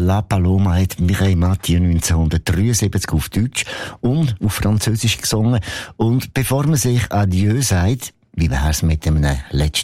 La Paloma hat Mireille Mathieu 1973 auf Deutsch und auf Französisch gesungen. Und bevor man sich Adieu sagt, wie wär's mit einem letzten